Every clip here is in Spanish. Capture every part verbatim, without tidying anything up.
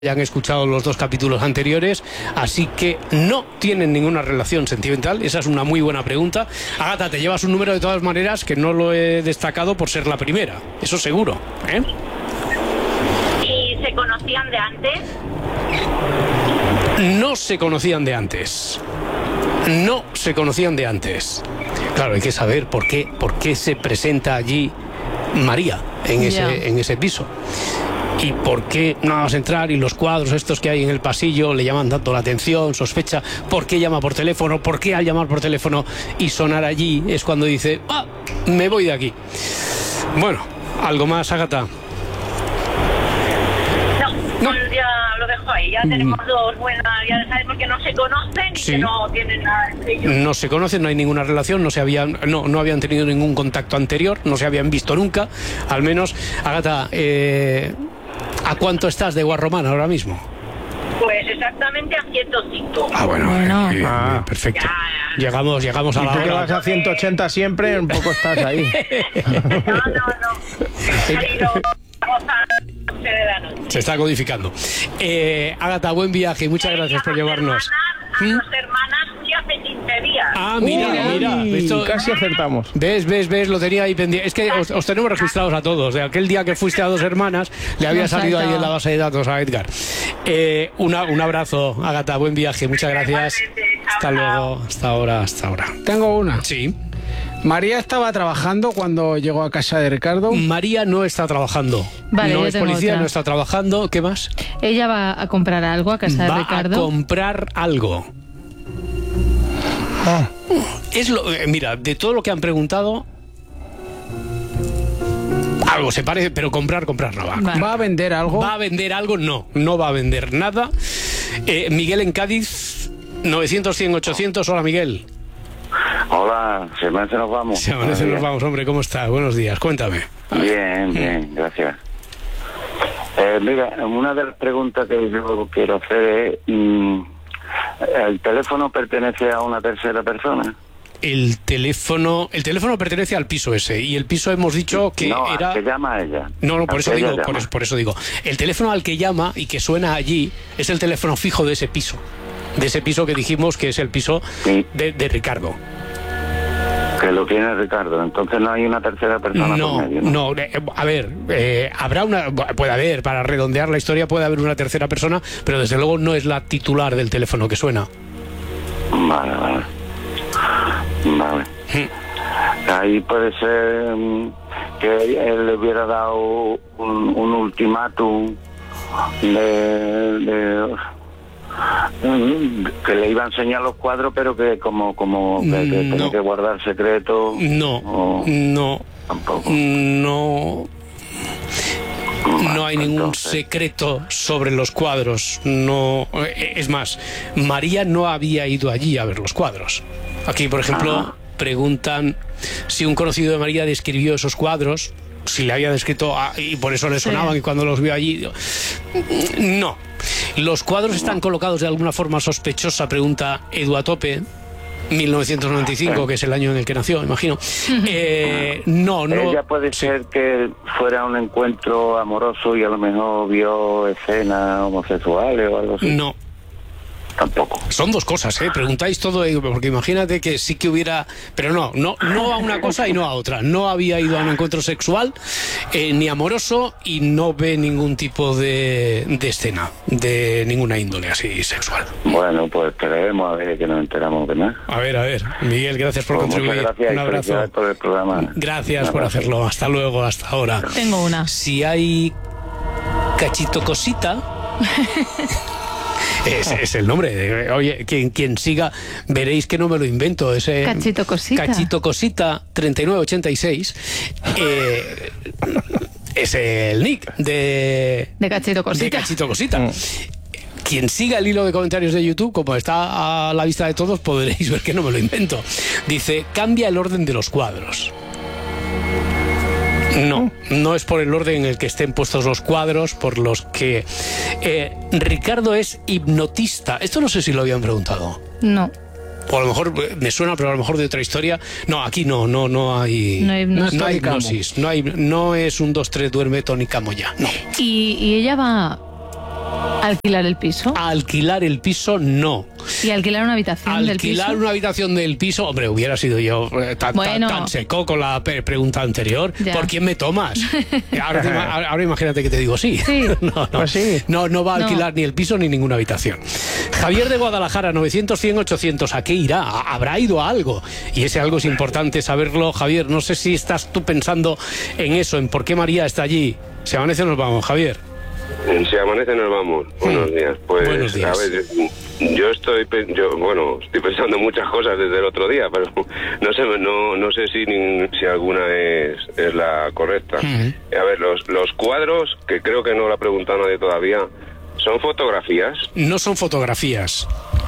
Ya han escuchado los dos capítulos anteriores, así que no tienen ninguna relación sentimental. Esa es una muy buena pregunta. Ágata, te llevas un número de todas maneras que no lo he destacado por ser la primera, eso seguro, ¿eh? ¿Y se conocían de antes? No se conocían de antes. No se conocían de antes. Claro, hay que saber por qué, por qué se presenta allí María en ese, yeah. en ese piso. ¿Y por qué no vas a entrar? Y los cuadros estos que hay en el pasillo le llaman tanto la atención, sospecha. ¿Por qué llama por teléfono? ¿Por qué al llamar por teléfono y sonar allí es cuando dice, ah, me voy de aquí? Bueno, ¿algo más, Ágata? No, no, ya lo dejo ahí. Ya tenemos mm. dos buenas, ya sabemos que no se conocen y sí. que no tienen nada entre ellos. No se conocen, no hay ninguna relación, no se habían, no, no habían tenido ningún contacto anterior, no se habían visto nunca, al menos. Ágata, eh... ¿a cuánto estás de Guarromán ahora mismo? Pues exactamente a ciento cinco. Ah, bueno, bueno. Eh, eh, Ah. perfecto. Ya. Llegamos, llegamos a la hora. hora. ¿Y tú que vas a ciento ochenta siempre? Un poco estás ahí. No, no, no. Se está codificando. Eh, Ágata, buen viaje y muchas gracias por llevarnos. A ¿Mm? dos hermanas fui hace quince días. Ah, mira, Uy, mira. Esto, casi acertamos. Ves, ves, ves, lo tenía ahí pendiente. Es que os, os tenemos registrados a todos. De aquel día que fuiste a dos hermanas, le había salido ahí en la base de datos a Edgar. Eh, una, un abrazo, Ágata, buen viaje, muchas gracias. Hasta luego, hasta ahora, hasta ahora. Tengo una. Sí. María estaba trabajando cuando llegó a casa de Ricardo. María no está trabajando. Vale, no yo es tengo policía, otra. no está trabajando. ¿Qué más? Ella va a comprar algo a casa va de Ricardo. a comprar algo. Ah. Es lo, eh, mira, de todo lo que han preguntado, algo se parece, pero comprar, comprar no va. Vale. ¿Va a vender algo? ¿Va a vender algo? No, no va a vender nada. Eh, Miguel en Cádiz, novecientos, cien, ochocientos. Hola, Miguel. Hola, se amanece, nos vamos. Se amanece, nos vamos, hombre, ¿cómo estás? Buenos días, cuéntame. Bien, bien, gracias. Eh, mira, una de las preguntas que yo quiero hacer es, mm, ¿el teléfono pertenece a una tercera persona? El teléfono, el teléfono pertenece al piso ese, y el piso hemos dicho que no, era... al que llama a ella. No, no, por Al eso que digo, ella por llama. eso, por eso digo. El teléfono al que llama y que suena allí es el teléfono fijo de ese piso. De ese piso que dijimos que es el piso Sí. de, de Ricardo. Que lo tiene Ricardo, entonces no hay una tercera persona No, por medio, ¿no? no, eh, a ver, eh, habrá una, puede haber, para redondear la historia puede haber una tercera persona, pero desde luego no es la titular del teléfono que suena. Vale, vale. Vale. Ahí puede ser mm, que él le hubiera dado un, un ultimátum de, de que le iba a enseñar los cuadros, pero que como como que, que No. tiene que guardar secreto. No, o no, tampoco. no, no hay ningún Entonces, secreto sobre los cuadros. No, eh, es más, María no había ido allí a ver los cuadros. Aquí, por ejemplo, Ajá. preguntan si un conocido de María describió esos cuadros, si le había descrito ah, y por eso le sonaban, Sí. y cuando los vio allí, digo, no. Los cuadros están colocados de alguna forma sospechosa, pregunta Edu Atope, mil novecientos noventa y cinco, que es el año en el que nació, imagino. Eh, no, no. ella puede sí. ser que fuera un encuentro amoroso y a lo mejor vio escenas homosexuales o algo así. No. Tampoco. Son dos cosas, ¿eh? Preguntáis todo, eh, porque imagínate que sí que hubiera... Pero no, no, no a una cosa y no a otra. No había ido a un encuentro sexual, eh, ni amoroso, y no ve ningún tipo de, de escena, de ninguna índole así sexual. Bueno, pues creemos a ver que nos enteramos de más. A ver, a ver. Miguel, gracias por Pues muchas contribuir. gracias Un y abrazo. felicidades por el programa. Gracias Un por abrazo. hacerlo. Hasta luego, hasta ahora. Tengo una. Si hay cachito cosita... Es, es el nombre. de- Oye, quien, quien siga, veréis que no me lo invento. Ese Cachito Cosita. Cachito Cosita treinta y nueve ochenta y seis eh, es el nick de, De Cachito Cosita. de Cachito Cosita. Quien siga el hilo de comentarios de YouTube, como está a la vista de todos, podréis ver que no me lo invento. Dice, cambia el orden de los cuadros. No, no es por el orden en el que estén puestos los cuadros, por los que... Eh, Ricardo es hipnotista. Esto no sé si lo habían preguntado. No. O a lo mejor eh, me suena, pero a lo mejor de otra historia. No, aquí no, no, no hay... No hay hipnosis. no hay Tony Camo. hipnosis. No, hay, no es un dos tres duerme Tony Camo ya. No. Y, y ella va ¿Alquilar el piso? Alquilar el piso, no. ¿Y alquilar una habitación del piso? Alquilar una habitación del piso, hombre, hubiera sido yo eh, tan, Bueno. tan, tan seco con la pre- pregunta anterior. Ya. ¿Por quién me tomas? ahora, te ima- ahora- ahora imagínate que te digo sí. Sí. no, no, Pues sí. no, no va a No. alquilar ni el piso ni ninguna habitación. Javier de Guadalajara, novecientos, cien, ochocientos. ¿A qué irá? ¿A- ¿Habrá ido a algo? Y ese algo es importante saberlo, Javier. No sé si estás tú pensando en eso, en por qué María está allí. Si amanece nos vamos, Javier. Si amanece nos vamos. Buenos días. Pues, Buenos días. a ver, yo, yo estoy, pe- yo, bueno, estoy pensando en muchas cosas desde el otro día, pero no sé, no, no sé si, nin- si alguna es, es la correcta. Ujú. A ver, los, los cuadros, que creo que no lo ha preguntado nadie todavía, ¿son fotografías? No son fotografías.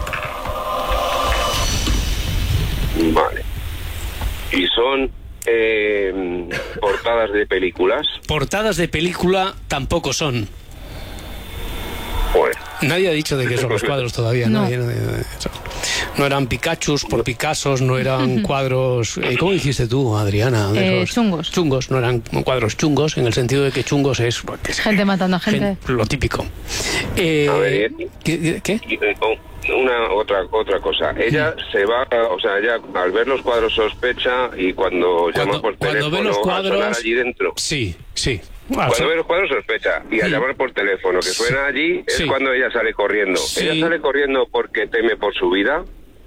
Vale. ¿Y son eh, portadas de películas? Portadas de película tampoco son. Bueno, Nadie ha dicho de qué son los cuadros todavía. No. Nadie, nadie- nadie- no eran Pikachus por Picassos, no eran cuadros. Eh, ¿Cómo dijiste tú, Adriana? De Eh, esos- chungos. Chungos, no eran cuadros chungos, en el sentido de que chungos es. pues, que sé, Gente matando a gente. gen- lo típico. Eh, A ver, ¿y- ¿qué, qué? y, eh, oh, una otra otra cosa. Ella se va, o sea, ella al ver los cuadros sospecha y cuando, llama por cuando teléfono ve los a sonar cuadros. allí dentro. Sí, sí. Ah, Cuando so- ve los cuadros sospecha y al Sí. llamar por teléfono que suena allí es Sí. cuando ella sale corriendo. Sí. ¿Ella sale corriendo porque teme por su vida?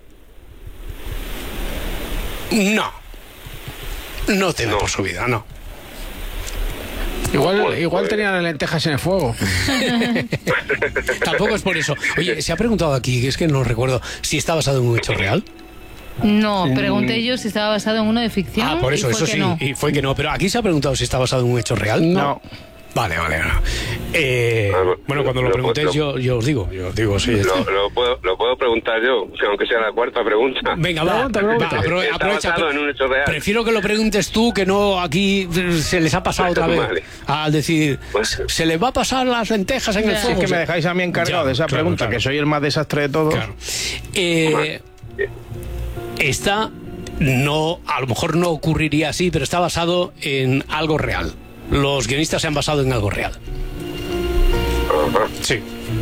No. No teme No. por su vida, no. Igual, Pues, igual pues. tenían las lentejas en el fuego. Tampoco es por eso. Oye, se ha preguntado aquí, que es que no recuerdo, si está basado en un hecho real. No, pregunté yo si estaba basado en uno de ficción. Ah, por eso, y fue eso que sí. no. Y fue que no. Pero aquí se ha preguntado si está basado en un hecho real. No. Vale, vale. vale. Eh, Ah, bueno, cuando lo lo- preguntéis, lo- yo, yo os digo. Yo os digo, sí. Lo, lo puedo, lo puedo preguntar yo, aunque sea la cuarta pregunta. Venga, va. Pregunta, pregunta. va, apro- Está aprovecha. basado en un hecho real. Prefiero que lo preguntes tú, que no aquí se les ha pasado otra vez. Vale. Al decir, Pues- se les va a pasar las lentejas en el Ya. Si fuego. es que me dejáis a mí encargado Ya, de esa claro, pregunta, claro. que soy el más desastre de todos. Claro. Eh, está, no, a lo mejor no ocurriría así, pero está basado en algo real. Los guionistas se han basado en algo real. Ajá. Sí.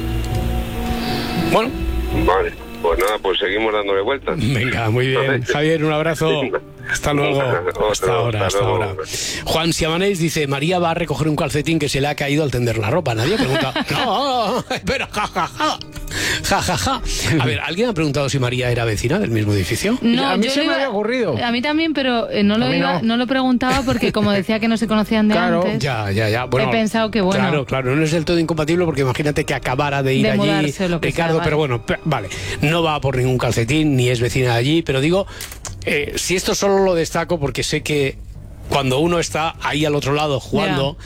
Bueno, Vale, pues nada, pues seguimos dándole vueltas. venga, muy bien. Javier, un abrazo. Hasta luego. Otro, Hasta ahora, hasta hasta luego. ahora. Juan Siamanés dice, María va a recoger un calcetín que se le ha caído al tender la ropa. Nadie pregunta. No, espera, jajaja. Jajaja. A ver, ¿alguien ha preguntado si María era vecina del mismo edificio? No, A mí yo se lo me iba- había ocurrido. A mí también, pero eh, no, lo A mí iba- no. no lo preguntaba porque como decía que no se conocían de Claro, antes. Ya, ya, ya. Bueno, He pensado que, bueno. Claro, claro, no es del todo incompatible porque imagínate que acabara de ir De allí, mudarse o lo que Ricardo, sea, vale. pero bueno, pe- vale, no va por ningún calcetín ni es vecina de allí, pero digo, eh, si esto solo lo destaco porque sé que cuando uno está ahí al otro lado jugando,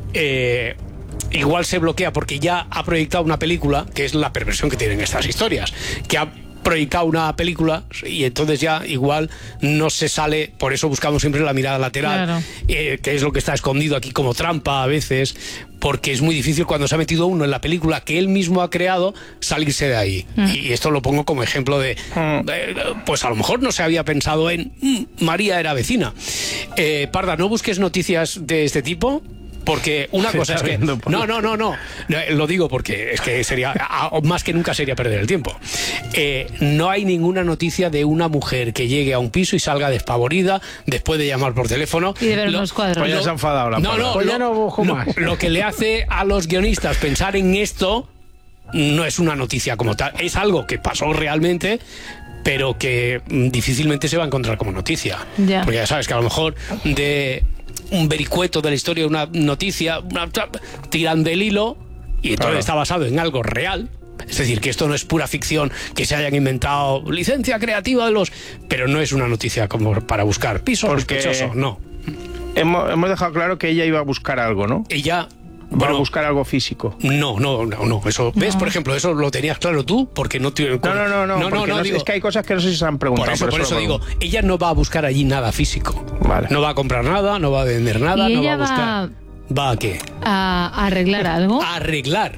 eh, igual se bloquea porque ya ha proyectado una película, que es la perversión que tienen estas historias, que ha proyectado una película y entonces ya igual no se sale, por eso buscamos siempre la mirada lateral, Claro. eh, que es lo que está escondido aquí como trampa a veces, porque es muy difícil cuando se ha metido uno en la película que él mismo ha creado salirse de ahí. Y esto lo pongo como ejemplo de, de, pues a lo mejor no se había pensado en mm, María era vecina. Eh, Parda, no busques noticias de este tipo. Porque una Se cosa es está que... viendo por- No, no, no, no. No, Lo digo porque es que sería... a- a- Más que nunca sería perder el tiempo. Eh, no hay ninguna noticia de una mujer que llegue a un piso y salga despavorida después de llamar por teléfono. Y de ver Lo- unos cuadros. Pues ya se ha enfadado la No, Parda. no, Pues ya lo- no busco lo- más. Lo que le hace a los guionistas pensar en esto no es una noticia como tal. Es algo que pasó realmente, pero que mm, difícilmente se va a encontrar como noticia. Ya. Porque ya sabes que a lo mejor de un vericueto de la historia de una noticia, una, tiran del hilo y entonces Claro. está basado en algo real. Es decir, que esto no es pura ficción, que se hayan inventado licencia creativa de los... Pero no es una noticia como para buscar piso Porque- sospechoso, no. Hemos, hemos dejado claro que ella iba a buscar algo, ¿no? Ella... Va a Bueno, buscar algo físico. no, no, no, no. Eso, ¿ves? Por ejemplo, eso lo tenías claro tú, porque no te... No, no, no, no, porque no sé- digo, es que hay cosas que no sé si se han preguntado. por eso, por eso lo digo, pregunto. ella no va a buscar allí nada físico. Vale. No va a comprar nada, no va a vender nada, ¿Y no va ella a buscar... ¿Va a qué? a, a arreglar algo? A arreglar.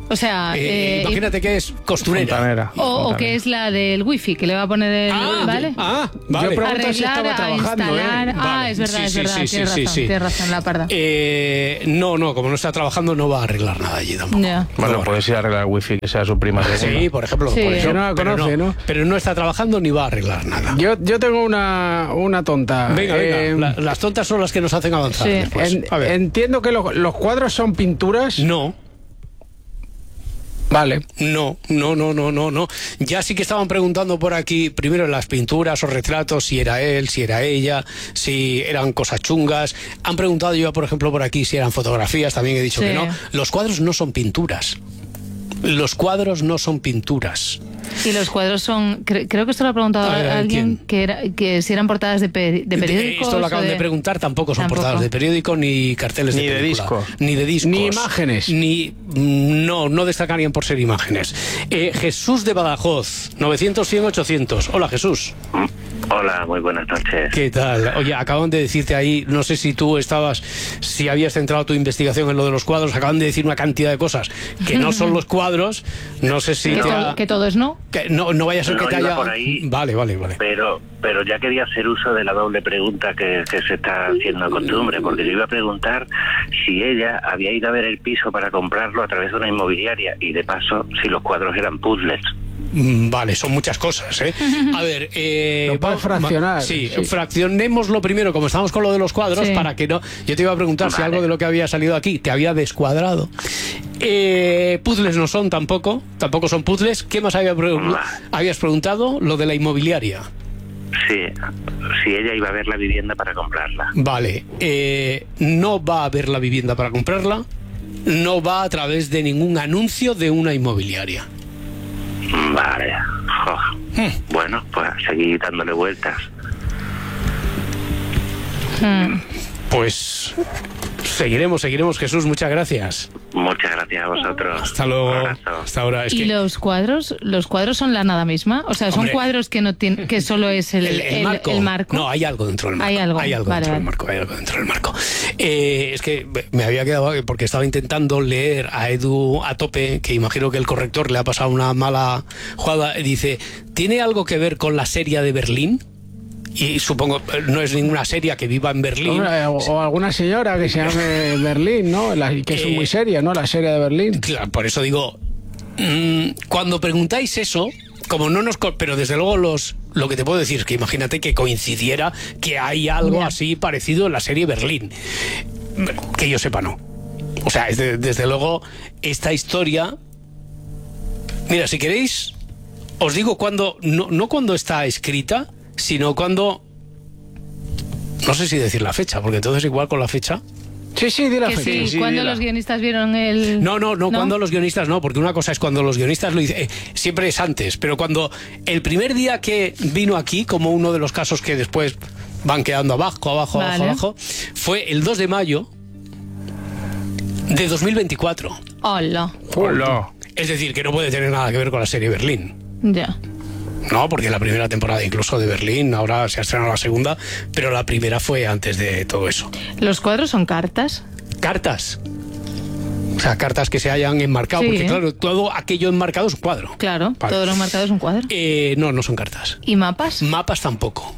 O sea, Eh, eh, imagínate que es costurera. Fontanera. o, o Fontanera. que es la del wifi, que le va a poner el... Ah, ¿vale? ah, vale. Yo pregunto si Arreglar, estaba a trabajando, instalar... ¿eh? Ah, Vale. es verdad, Sí, es sí, verdad, sí, tienes sí, razón, sí. tienes razón, la parda. Eh, no, no, como no está trabajando no va a arreglar nada allí tampoco. Ya. Bueno, No. puedes ir a arreglar el wifi que sea su prima segunda. Sí, por ejemplo. Sí. Por eso, Que no la pero conoce, ¿no? Pero no está trabajando ni va a arreglar nada. Yo, yo tengo una, una tonta. Venga, venga. Eh, la- las tontas son las que nos hacen avanzar Sí. después. en- A ver. entiendo que lo- los cuadros son pinturas. No. Vale. No, no, no, no, no, no. Ya sí que estaban preguntando por aquí, primero las pinturas o retratos, si era él, si era ella, si eran cosas chungas. Han preguntado yo, por ejemplo, por aquí si eran fotografías, también he dicho Sí. que no. Los cuadros no son pinturas. Los cuadros no son pinturas. Y los cuadros son... cre- creo que esto lo ha preguntado A ver, a ver, alguien, ¿quién? que, era, que si eran portadas de, pe- de periódicos. Esto lo o acaban de... preguntar, tampoco son Tampoco. portadas de periódico ni carteles Ni de de película. disco. Ni de discos. Ni imágenes. Ni... No, no destacarían por ser imágenes. Eh, Jesús de Badajoz, novecientos, cien, ochocientos. Hola, Jesús. Hola, muy buenas noches. ¿Qué tal? Oye, acaban de decirte ahí, no sé si tú estabas, si habías centrado tu investigación en lo de los cuadros, acaban de decir una cantidad de cosas que no son los cuadros, no sé si Que, te to- ha- que todo es no. que no, no vaya a ser No que te iba haya... por ahí. Vale, vale, vale. Pero pero ya quería hacer uso de la doble pregunta que, que se está haciendo a costumbre, porque yo iba a preguntar si ella había ido a ver el piso para comprarlo a través de una inmobiliaria y de paso si los cuadros eran puzzles. Mm, Vale, son muchas cosas, ¿eh? A ver, eh, Lo puedes va- fraccionar, va- Sí, sí. fraccionémoslo primero, como estamos con lo de los cuadros, Sí. para que no... Yo te iba a preguntar si Vale. algo de lo que había salido aquí te había descuadrado. Eh, puzzles no son tampoco, tampoco son puzzles. ¿Qué más había pre- Vale. habías preguntado? Lo de la inmobiliaria. Sí, si ella iba a ver la vivienda para comprarla. Vale, eh, no va a ver la vivienda para comprarla, no va a través de ningún anuncio de una inmobiliaria. Vale. Jo. Bueno, pues seguí dándole vueltas. Pues seguiremos, seguiremos, Jesús, muchas gracias. Muchas gracias a vosotros. Hasta luego. Un abrazo. Hasta ahora. Es ¿Y que los cuadros? ¿Los cuadros son la nada misma? O sea, son Hombre. cuadros que no tienen, que solo es el, el, el el- marco. el marco. No, hay algo dentro del marco. Hay algo. Hay algo Vale, dentro del vale. marco. Hay algo dentro del marco. Eh, es que me había quedado porque estaba intentando leer a Edu a tope, que imagino que el corrector le ha pasado una mala jugada. Y dice, ¿tiene algo que ver con la serie de Berlín? Y supongo, eh, no es ninguna serie que viva en Berlín. Hombre, o, o alguna señora que se llame Berlín, ¿no? La- que es Eh, muy seria, ¿no? La serie de Berlín. Claro, por eso digo, mm, cuando preguntáis eso, como no nos... co- Pero desde luego los lo que te puedo decir es que imagínate que coincidiera que hay algo Ya. así parecido en la serie Berlín. Que yo sepa, no. O sea, es de- desde luego, esta historia... Mira, si queréis, os digo cuando... No, no cuando está escrita, sino cuando... No sé si decir la fecha, porque entonces igual con la fecha... Sí, sí, di la Que fecha. sí, sí, cuando dila. los guionistas vieron el... No, no, no, cuando los guionistas no, porque una cosa es cuando los guionistas lo dicen, eh, siempre es antes, pero cuando el primer día que vino aquí, como uno de los casos que después van quedando abajo, abajo, Vale. abajo, abajo, fue el dos de mayo de dos mil veinticuatro. Hola. Hola. Es decir, que no puede tener nada que ver con la serie Berlín. Ya. No, porque la primera temporada incluso de Berlín, ahora se ha estrenado la segunda, pero la primera fue antes de todo eso. ¿Los cuadros son cartas? Cartas. O sea, cartas que se hayan enmarcado, Sí, porque ¿eh? claro, todo aquello enmarcado es un cuadro. Claro, Vale. todo lo marcado es un cuadro. Eh, no, no son cartas. ¿Y mapas? Mapas tampoco.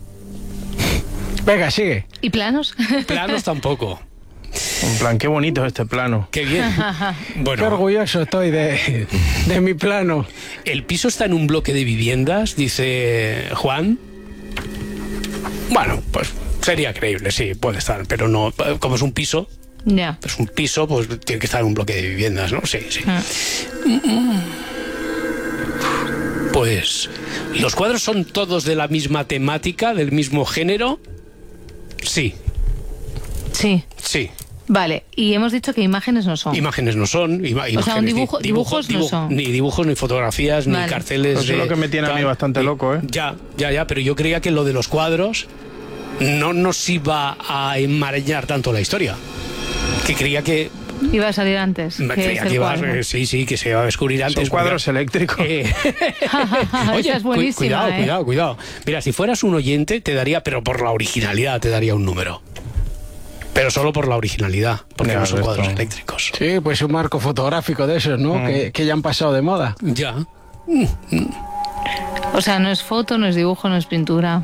Venga, sigue. ¿Y planos? Planos tampoco. En plan, qué bonito es este plano. Qué bien. Qué Bueno, orgulloso estoy de, de mi plano. el piso está en un bloque de viviendas, dice Juan. Bueno, pues sería creíble, sí, puede estar, pero no, como es un piso, Ya. es un piso, pues tiene que estar en un bloque de viviendas, ¿no? Sí, sí. Ah. Pues los cuadros son todos de la misma temática, del mismo género. Sí, Sí. sí. Vale, y hemos dicho que imágenes no son. Imágenes no son. ima- imágenes, un ni- dibujo- dibujos no son. Ni dibujos, ni fotografías, Vale. ni carteles. Eso es lo de que me tiene a mí tal. bastante Y- loco, ¿eh? Ya, ya, ya, pero yo creía que lo de los cuadros no nos iba a enmarañar tanto la historia. Que creía que... Iba a salir antes. me que creía es el que iba a- cuadro. sí, sí, que se iba a descubrir antes. Son cuadros cuidado. eléctricos. Eh, Esa es cu- buenísima, cuidado, ¿eh? cuidado, cuidado. Mira, si fueras un oyente, te daría, pero por la originalidad te daría un número. Pero solo por la originalidad, porque Ya, no son esto. cuadros eléctricos. Sí, pues un marco fotográfico de esos, ¿no? Mm. Que, que ya han pasado de moda. Ya. O sea, no es foto, no es dibujo, no es pintura.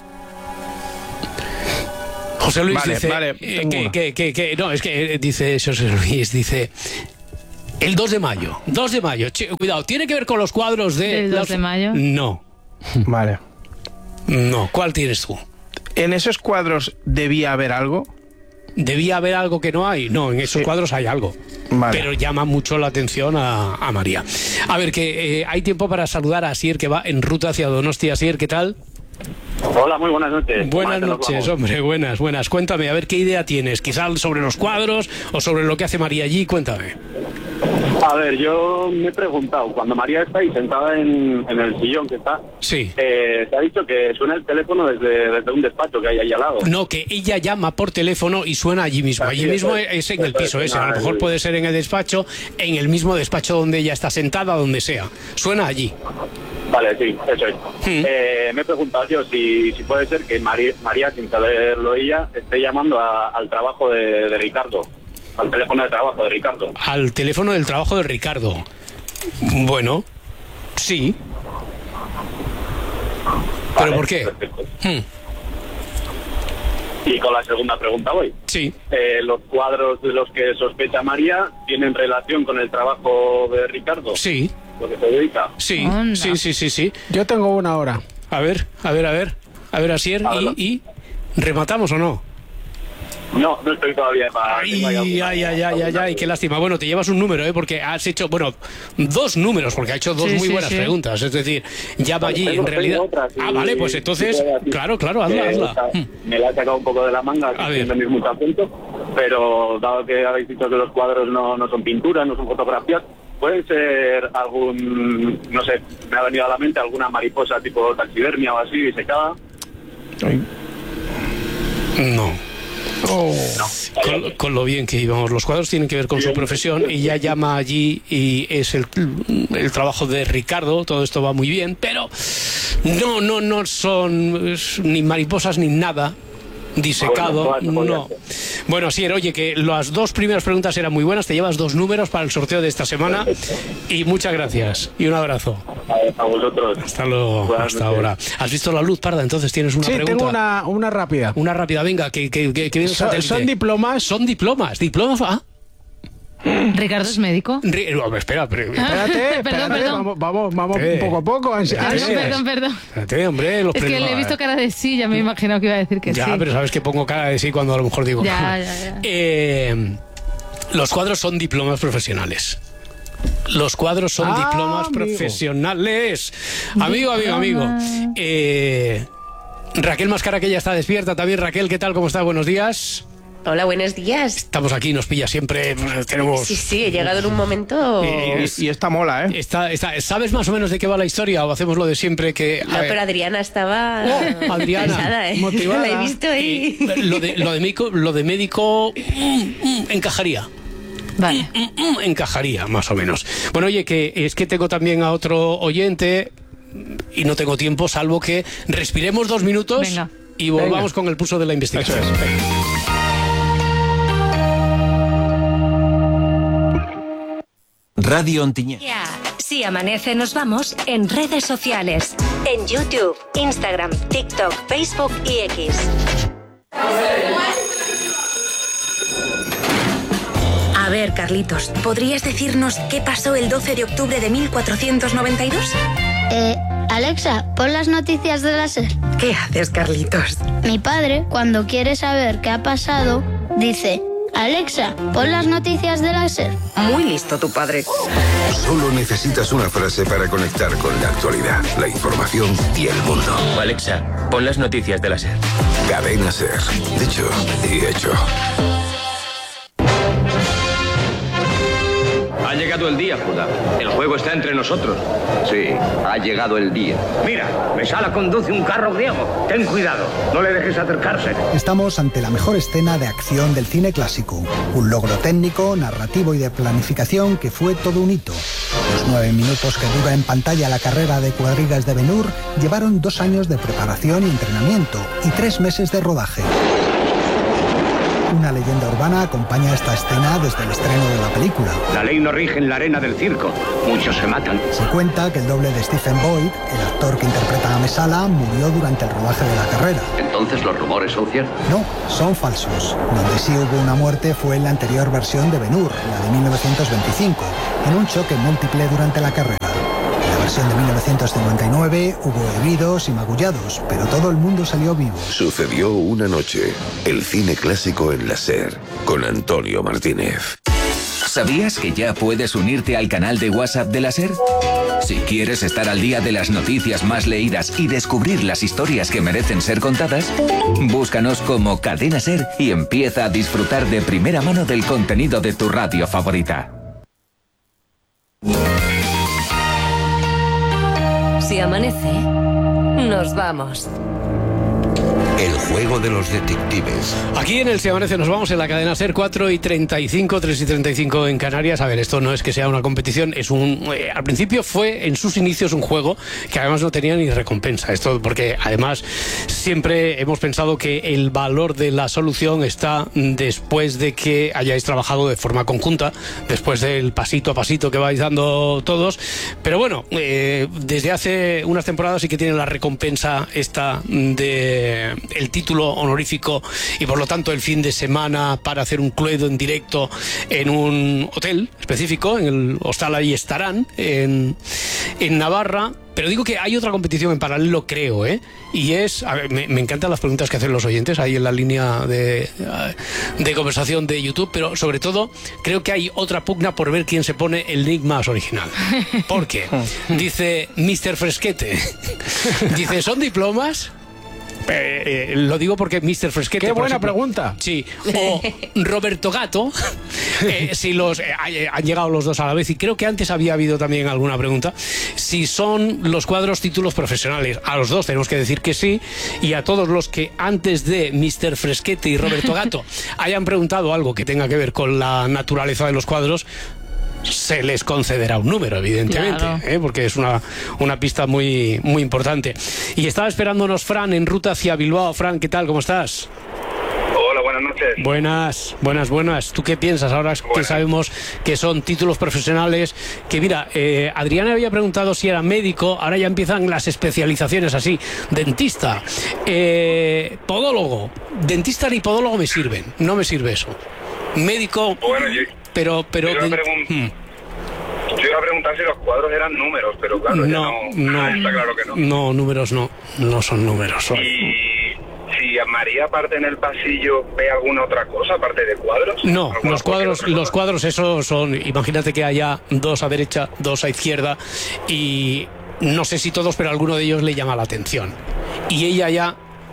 José Luis Vale, dice vale, eh, tengo que, una. que, que, que- no, es que eh, dice José Luis, dice el dos de mayo, dos de mayo, Che, cuidado, ¿tiene que ver con los cuadros de ¿Del dos las- de mayo? No, Vale. no, ¿cuál tienes tú? ¿En esos cuadros debía haber algo? ¿Debía haber algo que no hay? No, en esos Sí. cuadros hay algo. Vale. Pero llama mucho la atención a, a María. A ver, que eh, hay tiempo para saludar a Asier, que va en ruta hacia Donostia. Asier, ¿qué tal? Hola, muy buenas noches. Buenas ¿Cómo nos noches, vamos? hombre, buenas, buenas. Cuéntame, a ver qué idea tienes. Quizás sobre los cuadros o sobre lo que hace María allí. Cuéntame. A ver, yo me he preguntado, cuando María está ahí sentada en, en el sillón que está, Sí. eh, se ha dicho que suena el teléfono desde, desde un despacho que hay ahí al lado. No, que ella llama por teléfono y suena allí mismo. Así Allí es, mismo es. es en el Eso piso es, ese. A lo nada, mejor sí. puede ser en el despacho, en el mismo despacho donde ella está sentada, donde sea. Suena allí. Vale, sí, eso es. Hmm. Eh, me he preguntado yo si, si puede ser que María, María, sin saberlo ella, esté llamando a- al trabajo de, de Ricardo, al teléfono de trabajo de Ricardo. Al teléfono del trabajo de Ricardo. Bueno, sí. ¿Pero Vale, por qué? perfecto. Hmm, Y con la segunda pregunta voy. Sí. Eh, ¿Los cuadros de los que sospecha María tienen relación con el trabajo de Ricardo? Sí, ¿Lo que se dedica? sí, Onda. sí, sí, sí, sí. Yo tengo una hora. A ver, a ver, a ver. A ver, Asier, A ver. y, y ¿rematamos o no? No, no estoy todavía para... Ay, ay, ay, ay, ay, ay, qué lástima. Bueno, te llevas un número, ¿eh? Porque has hecho, bueno, dos números, porque ha hecho dos Sí, muy sí, buenas sí. preguntas. Es decir, llama allí, Tengo- en realidad. tengo otra, sí, Ah, vale, pues sí, entonces, sí, sí. claro, claro, hazla, Eh, hazla. esta- Hmm. Me la he sacado un poco de la manga, A que ver. no tenéis mucho acento, pero dado que habéis dicho que los cuadros no, no son pinturas, no son fotografías, pueden ser algún, no sé, me ha venido a la mente alguna mariposa tipo taxidermia o así, disecada. Ay, No. oh. Con, con lo bien que íbamos, los cuadros tienen que ver con su profesión y ya llama allí y es el, el trabajo de Ricardo, todo esto va muy bien, pero no, no, no son es, ni mariposas ni nada disecado, Bueno, podría no. ser. Bueno, Asier, oye, que las dos primeras preguntas eran muy buenas, te llevas dos números para el sorteo de esta semana y muchas gracias y un abrazo. A, a vosotros. Hasta luego, Buenas hasta noches. ahora. ¿Has visto la luz, Parda? Entonces tienes una Sí, pregunta. tengo una, una rápida. Una rápida, venga, que, que, que, que viene el Son, satélite. son diplomas. Son diplomas, diplomas. Ah, ¿Ricardo es médico? Ri- no, espera, pero, Espérate, Perdón, espérate, perdón. vamos, vamos, vamos Eh. poco a poco. ansi- Perdón, ansias. perdón, perdón. espérate, hombre, los Es que premios- le he visto cara de sí, ya me he imaginado que iba a decir que Ya, sí. pero sabes que pongo cara de sí cuando a lo mejor digo. Ya, ya, ya. Eh, los cuadros son diplomas profesionales. Los cuadros son Ah, diplomas amigo. profesionales. Amigo, amigo, amigo. Eh, Raquel Mascara, que ya está despierta también. Raquel, ¿qué tal? ¿Cómo estás? Buenos días. Hola, buenos días. Estamos aquí, nos pilla siempre. Tenemos. Sí, sí, he llegado en un momento... Eh, Y, y esta mola, ¿eh? Está, está, ¿Sabes más o menos de qué va la historia o hacemos lo de siempre que... No, a ver, pero Adriana estaba... Oh, Adriana, pesada, ¿eh? motivada. La he visto ahí. eh, lo, de, lo de médico, lo de médico mm, mm, encajaría. Vale. Mm, mm, encajaría, más o menos. Bueno, oye, que es que tengo también a otro oyente y no tengo tiempo, salvo que respiremos dos minutos Venga. y volvamos Venga. con el pulso de la investigación. Eso es. Radio Ontinyent. Ya, si amanece nos vamos en redes sociales. En YouTube, Instagram, TikTok, Facebook y X. A ver, Carlitos, ¿podrías decirnos qué pasó el doce de octubre de mil cuatrocientos noventa y dos? Eh, Alexa, pon las noticias de la SER. ¿Qué haces, Carlitos? Mi padre, cuando quiere saber qué ha pasado, dice: Alexa, pon las noticias de la SER. Muy listo tu padre. Solo necesitas una frase para conectar con la actualidad, la información y el mundo. Alexa, pon las noticias de la SER. Cadena SER. Dicho y hecho. Ha llegado el día, Judá. El juego está entre nosotros. Sí, ha llegado el día. Mira, Mesala conduce un carro griego. Ten cuidado, no le dejes acercarse. Estamos ante la mejor escena de acción del cine clásico. Un logro técnico, narrativo y de planificación que fue todo un hito. Los nueve minutos que dura en pantalla la carrera de cuadrigas de Ben-Hur llevaron dos años de preparación y entrenamiento y tres meses de rodaje. Una leyenda urbana acompaña esta escena desde el estreno de la película. La ley no rige en la arena del circo. Muchos se matan. Se cuenta que el doble de Stephen Boyd, el actor que interpreta a Mesala, murió durante el rodaje de la carrera. ¿Entonces los rumores son ciertos? No, son falsos. Donde sí hubo una muerte fue en la anterior versión de Ben-Hur, la de mil novecientos veinticinco, en un choque múltiple durante la carrera. En la versión de mil novecientos cincuenta y nueve hubo heridos y magullados, pero todo el mundo salió vivo. Sucedió una noche. El cine clásico en la SER, con Antonio Martínez. ¿Sabías que ya puedes unirte al canal de WhatsApp de la SER? Si quieres estar al día de las noticias más leídas y descubrir las historias que merecen ser contadas, búscanos como Cadena SER y empieza a disfrutar de primera mano del contenido de tu radio favorita. Si amanece, nos vamos. El juego de los detectives. Aquí en el Si Amanece nos vamos en la cadena SER, cuatro y treinta y cinco, tres y treinta y cinco en Canarias. A ver, esto no es que sea una competición, es un... Eh, al principio fue, en sus inicios, un juego que además no tenía ni recompensa. Esto porque además siempre hemos pensado que el valor de la solución está después de que hayáis trabajado de forma conjunta, después del pasito a pasito que vais dando todos. Pero bueno, eh, desde hace unas temporadas sí que tiene la recompensa esta de... el título honorífico y por lo tanto el fin de semana para hacer un cluedo en directo en un hotel específico, en el Hostal Ahí Estarán, en, en Navarra. Pero digo que hay otra competición en paralelo, creo, ¿eh? Y es... A ver, me, me encantan las preguntas que hacen los oyentes ahí en la línea de, de conversación de YouTube, pero sobre todo creo que hay otra pugna por ver quién se pone el nick más original. ¿Por qué? Dice mister Fresquete. Dice, ¿son diplomas? Eh, eh, lo digo porque mister Fresquete... Qué buena ejemplo, pregunta. Sí. O Roberto Gato. eh, si los eh, han llegado los dos a la vez, y creo que antes había habido también alguna pregunta, si son los cuadros títulos profesionales. A los dos tenemos que decir que sí, y a todos los que antes de mister Fresquete y Roberto Gato hayan preguntado algo que tenga que ver con la naturaleza de los cuadros, se les concederá un número, evidentemente, claro. ¿eh? Porque es una, una pista muy, muy importante. Y estaba esperándonos Fran en ruta hacia Bilbao. Fran, ¿qué tal? ¿Cómo estás? Hola, buenas noches. Buenas, buenas, buenas. ¿Tú qué piensas ahora que buenas. Sabemos que son títulos profesionales? Que mira, eh, Adriana había preguntado si era médico, ahora ya empiezan las especializaciones así. Dentista, eh, podólogo. Dentista ni podólogo me sirven, no me sirve eso. Médico... Bueno, yo... Pero, pero yo, iba pregun- hmm. yo iba a preguntar si los cuadros eran números, pero claro, no, no, no, está claro que no. No, números no, no son números. Son. Y si a María aparte en el pasillo ve alguna otra cosa aparte de cuadros. No, los cuadros, los cuadros esos son, imagínate que haya dos a derecha, dos a izquierda, y no sé si todos, pero alguno de ellos le llama la atención. Y ella ya,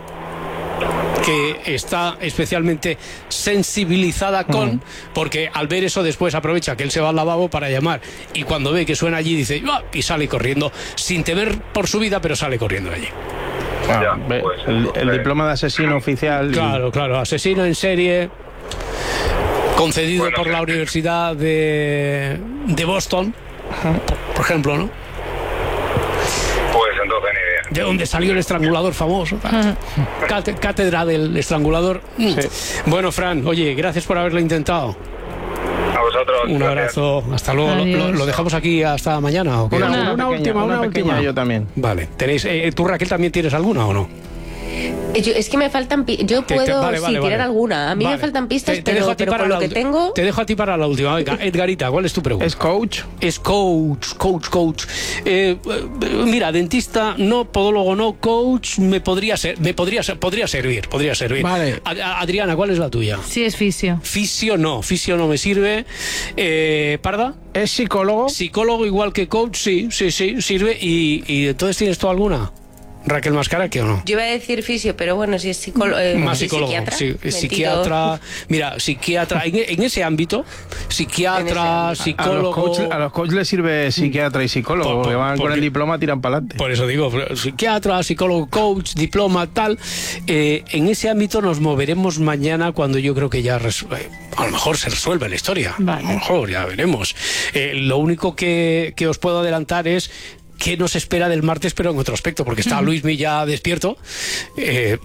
que está especialmente sensibilizada con, porque al ver eso después aprovecha que él se va al lavabo para llamar, y cuando ve que suena allí dice ¡ah! Y sale corriendo, sin temer por su vida, pero sale corriendo allí. Ah, ya, pues, el, el diploma de asesino oficial. Claro, y... claro, asesino en serie, concedido bueno, por la Universidad de, de Boston, por, por ejemplo, ¿no? Pues entonces ni idea. De donde salió el estrangulador famoso. Cátedra del estrangulador. Sí. Bueno, Fran, oye, gracias por haberlo intentado. A vosotros. Un gracias. abrazo. Hasta luego. ¿Lo, lo dejamos aquí hasta mañana o qué? Una, Una, una, una pequeña, última, una, una pequeña última. Yo también. Vale. ¿Tenéis, eh, ¿Tú, Raquel, también tienes alguna o no? Yo, es que me faltan... Pi- yo Te- puedo te- vale, sí, vale, tirar vale. alguna. A mí Vale. me faltan pistas, Te- te pero, dejo a ti pero para con la lo que ulti- tengo... Te dejo a ti para la última. Venga, Edgarita, ¿cuál es tu pregunta? ¿Es coach? Es coach, coach, coach. Eh, eh, mira, dentista no, podólogo no, coach me podría ser, me podría ser, podría servir, podría servir. Vale. A- a- Adriana, ¿cuál es la tuya? Sí, es fisio. Fisio no, fisio no me sirve. Eh, ¿Parda? ¿Es psicólogo? Psicólogo igual que coach, sí, sí, sí, sirve. ¿Y, y entonces tienes tú alguna? Raquel Mascaraque, ¿o no? Yo iba a decir fisio, pero bueno, si es psicólogo... Eh, Más si psicólogo, psiquiatra, sí, me psiquiatra. tiro. Mira, psiquiatra, en, en ese ámbito, psiquiatra, En ese A los psicólogo. coaches a los coach les sirve psiquiatra y psicólogo, Por- por- porque van con porque- el diploma, tiran para adelante. Por eso digo, psiquiatra, psicólogo, coach, diploma, tal. Eh, en ese ámbito nos moveremos mañana cuando yo creo que ya res- eh, a lo mejor se resuelve la historia. Vale. A lo mejor, ya veremos. Eh, lo único que, que os puedo adelantar es qué nos espera del martes, pero en otro aspecto, porque está Luismi ya despierto. Eh,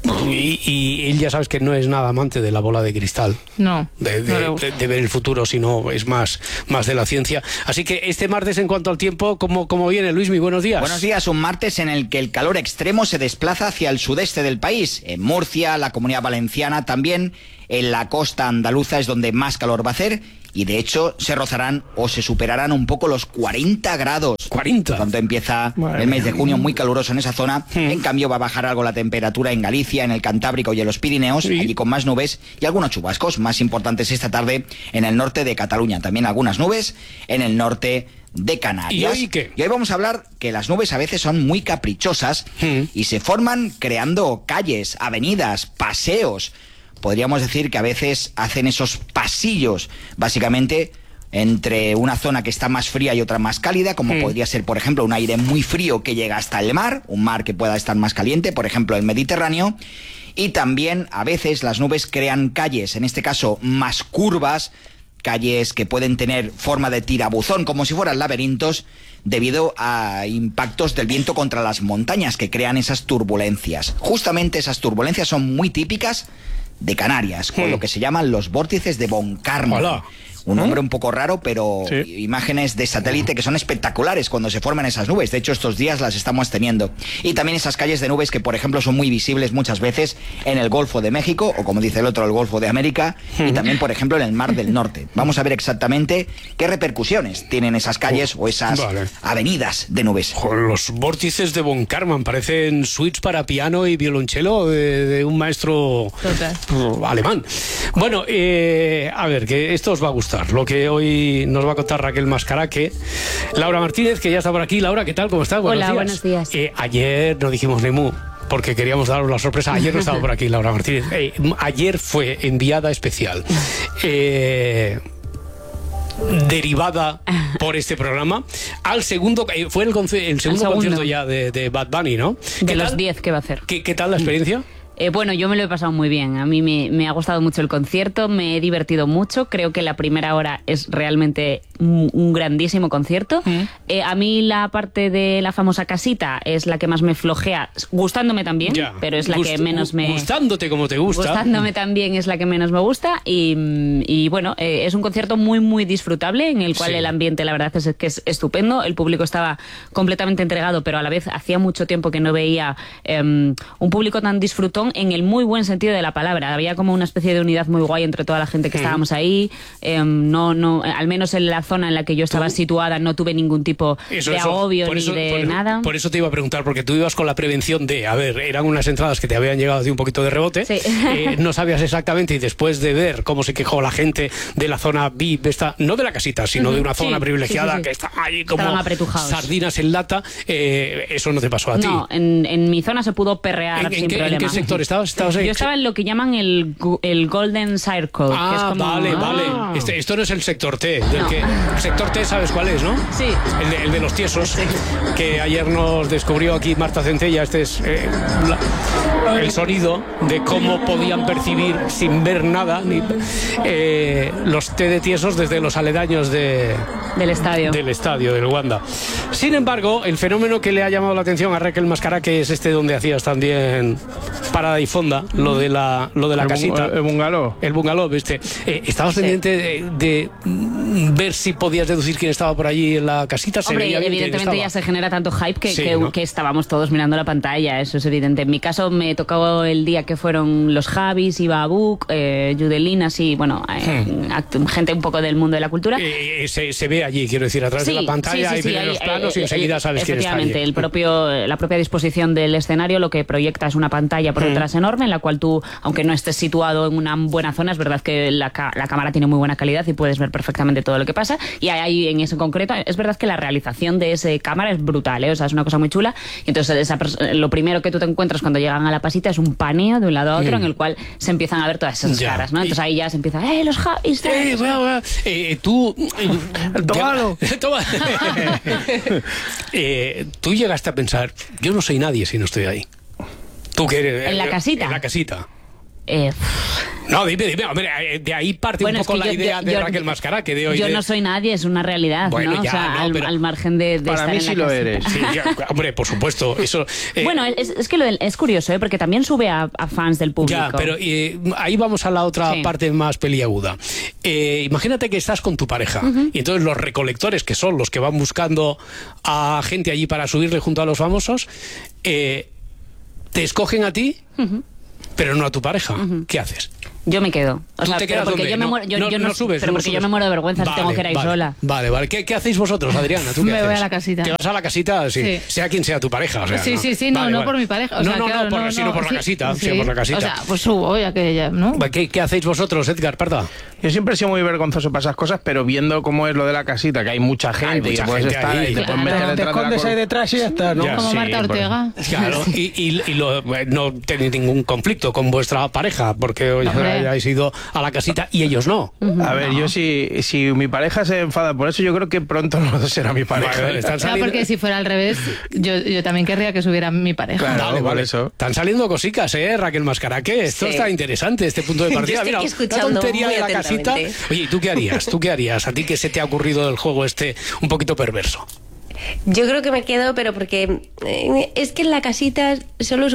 Y, y él ya sabes que no es nada amante de la bola de cristal. No. De, de, no de, de ver el futuro, sino es más, más de la ciencia. Así que este martes, en cuanto al tiempo, ¿cómo, cómo viene, Luismi? Buenos días. Buenos días, un martes en el que el calor extremo se desplaza hacia el sudeste del país. En Murcia, la Comunidad Valenciana también. En la costa andaluza es donde más calor va a hacer. Y de hecho se rozarán o se superarán un poco los cuarenta grados. ¿cuarenta? Cuando empieza Madre el mes de mía. junio muy caluroso en esa zona. Hmm. En cambio va a bajar algo la temperatura en Galicia, en el Cantábrico y en los Pirineos, Sí. allí con más nubes y algunos chubascos más importantes esta tarde en el norte de Cataluña. También algunas nubes en el norte de Canarias. ¿Y hoy qué? Y hoy vamos a hablar que las nubes a veces son muy caprichosas Hmm. y se forman creando calles, avenidas, paseos. Podríamos decir que a veces hacen esos pasillos, básicamente entre una zona que está más fría y otra más cálida, como Mm. podría ser, por ejemplo, un aire muy frío que llega hasta el mar, un mar que pueda estar más caliente, por ejemplo, el Mediterráneo. Y también a veces las nubes crean calles, en este caso más curvas, calles que pueden tener forma de tirabuzón, como si fueran laberintos, debido a impactos del viento contra las montañas que crean esas turbulencias. Justamente esas turbulencias son muy típicas de Canarias, con Hmm. lo que se llaman los vórtices de Von Karman. Hola. Un nombre un poco raro, pero Sí. imágenes de satélite que son espectaculares cuando se forman esas nubes. De hecho, estos días las estamos teniendo. Y también esas calles de nubes que, por ejemplo, son muy visibles muchas veces en el Golfo de México, o como dice el otro, el Golfo de América, y también, por ejemplo, en el Mar del Norte. Vamos a ver exactamente qué repercusiones tienen esas calles o esas Vale. avenidas de nubes. Joder, los vórtices de Von Karman parecen suites para piano y violonchelo de, de un maestro Total. uh, alemán. Bueno, eh, a ver, que esto os va a gustar. Lo que hoy nos va a contar Raquel Mascaraque. Laura Martínez, que ya está por aquí. Laura, ¿qué tal? ¿Cómo estás? Hola, buenos días. Eh, ayer no dijimos Nemu, porque queríamos daros la sorpresa. Ayer no estaba por aquí Laura Martínez. Eh, ayer fue enviada especial. Eh... derivada por este programa al segundo, eh, fue el, conce- el segundo, segundo. concierto ya de, de Bad Bunny, ¿no? De ¿Qué los tal? diez que va a hacer. ¿Qué, qué tal la experiencia? Eh, bueno, yo me lo he pasado muy bien. A mí me, me ha gustado mucho el concierto, me he divertido mucho. Creo que la primera hora es realmente un, un grandísimo concierto. Mm. Eh, a mí la parte de la famosa casita es la que más me flojea, gustándome también, Ya. pero es la Gust- que menos me... Gustándote como te gusta. Gustándome también es la que menos me gusta y, y bueno, eh, es un concierto muy muy disfrutable en el cual Sí. el ambiente la verdad es que es estupendo, el público estaba completamente entregado, pero a la vez hacía mucho tiempo que no veía eh, un público tan disfrutón en el muy buen sentido de la palabra. Había como una especie de unidad muy guay entre toda la gente que Mm. estábamos ahí, eh, no, no, al menos en la zona en la que yo estaba situada no tuve ningún tipo Eso, de eso. agobio Por ni eso- de por- nada. Por eso te iba a preguntar, porque tú ibas con la prevención de, a ver, eran unas entradas que te habían llegado de un poquito de rebote, Sí. eh, no sabías exactamente, y después de ver cómo se quejó la gente de la zona V I P, esta, no de la casita, sino de una Sí, zona sí, privilegiada sí, sí. que está ahí como Estaban apretujados. sardinas en lata, eh, eso no te pasó a ti. No, en, en mi zona se pudo perrear ¿En- en sin qué- en problema. qué sector estabas? ¿Estabas ahí? Yo estaba en lo que llaman el, gu- el Golden Circle. Ah, que es como... vale, vale. Ah. Este- esto no es el sector T. Del No. que, el sector T, ¿sabes cuál es, no? Sí. El de, el de los tiesos, que ayer nos descubrió aquí Marta Centella. Este es eh, la- el sonido de cómo podían percibir sin ver nada ni, eh, los T de tiesos desde los aledaños de, del estadio. del estadio, del Wanda. Sin embargo, el fenómeno que le ha llamado la atención a Raquel Mascaraque es este donde hacías también parada y fonda, lo de la, lo de la El bung- casita. el bungalow. El bungalow, ¿viste? Eh, ¿Estabas pendiente de, de, mm, ver si podías deducir quién estaba por allí en la casita? ¿Se Hombre, veía bien quién evidentemente ya estaba? se genera tanto hype que, Sí, que, ¿no? que estábamos todos mirando la pantalla, eso es evidente. En mi caso me tocó el día que fueron los Javis, Iba Book, eh, Judelín, así, bueno, eh, act- gente un poco del mundo de la cultura. Eh, eh, se, se ve allí, quiero decir, a través de la pantalla, sí, ahí sí, vienen ahí, los planos eh, y enseguida eh, sabes quién está allí. efectivamente, el propio, la propia disposición del escenario lo que proyecta es una pantalla por Mm. detrás enorme en la cual tú, aunque no estés situado en una buena zona, es verdad que la, ca- la cámara tiene muy buena calidad y puedes ver perfectamente todo lo que pasa. Y ahí en eso concreto, es verdad que la realización de esa cámara es brutal, ¿eh? O sea, es una cosa muy chula. Y entonces esa pers- lo primero que tú te encuentras cuando llegan a la pasita es un paneo de un lado a otro Mm. en el cual se empiezan a ver todas esas Ya. caras, ¿no? Entonces ahí ya se empieza, ¡eh, los Javis! Eh, bueno, bueno, eh, tú. Tómalo. Toma. Eh, tú llegaste a pensar, yo no soy nadie si no estoy ahí. Tú que eres. ¿En la casita? En la casita. Eh, No, dime, dime, hombre, de ahí parte bueno, un poco es que la yo, idea yo, de yo, Raquel Mascará, que de hoy... Yo de... no soy nadie, es una realidad, bueno, ¿no? Ya, o sea, no, al, pero... al margen de, de Para estar mí en sí la lo casita. eres. Sí, ya, hombre, por supuesto, eso... Eh... Bueno, es, es que lo del, es curioso, ¿eh? Porque también sube a, a fans del público. Ya, pero eh, ahí vamos a la otra sí. parte más peliaguda. Eh, imagínate que estás con tu pareja, uh-huh. y entonces los recolectores, que son los que van buscando a gente allí para subirle junto a los famosos, eh, te escogen a ti, uh-huh. pero no a tu pareja. Uh-huh. ¿Qué haces? Yo me quedo. O ¿Tú sea, te quedas porque dónde? yo me no, muero, yo, no, yo no, no subes, pero no porque subes. yo me muero de vergüenza vale, si tengo que ir ahí vale, sola. Vale, vale. ¿Qué, qué hacéis vosotros, Adriana? ¿Tú qué me haces? voy a la casita. ¿Te vas a la casita? Sí. sí. Sea quien sea tu pareja. O sea, sí, ¿no? sí, sí, no, vale, no vale. por mi pareja. O no, sea, no, claro, no, por, no, sino no, por la sí, casita. Sí. Sí, por la casita. O sea, pues subo, ya que ya, ¿no? ¿Qué, ¿Qué hacéis vosotros, Edgar Parda? Yo siempre he sido muy vergonzoso para esas cosas, pero viendo cómo es lo de la casita, que hay mucha gente, hay mucha y que puedes gente estar ahí, ahí, te claro. puedes meter Te detrás de la escondes col- ahí detrás y ya está, ¿no? Ya, Como sí, Marta Ortega. Por... Claro, y, y, y lo, no tenéis ningún conflicto con vuestra pareja, porque hoy habéis ido a la casita y ellos no. Uh-huh. A ver, no. yo si, si mi pareja se enfada por eso, yo creo que pronto no será mi pareja. Vale, están saliendo... Claro, porque si fuera al revés, yo, yo también querría que subiera mi pareja. Claro, vale, vale. eso. Están saliendo cositas, ¿eh, Raquel Mascará? ¿Qué? Esto Sí. está interesante, este punto de partida. Yo estoy Mira, la tontería muy de la casita. atentamente. Oye, ¿y tú qué harías? ¿Tú qué harías? ¿A ti qué se te ha ocurrido del juego este un poquito perverso? Yo creo que me quedo, pero porque eh, es que en la casita solo